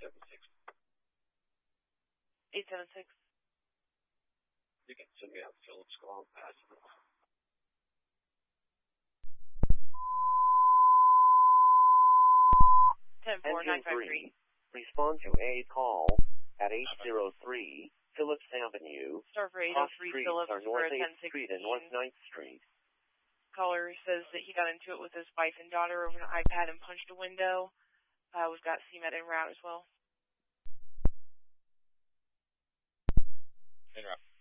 876. You can send me out Phillips Call and pass it. 104953. Respond to a call at 803 Phillips Avenue. Star for Cross 803 streets Phillips are for North 8th 1016. Street and North 9th Street. Caller says that he got into it with his wife and daughter over an iPad and punched a window. We've got CMET en route as well. En route.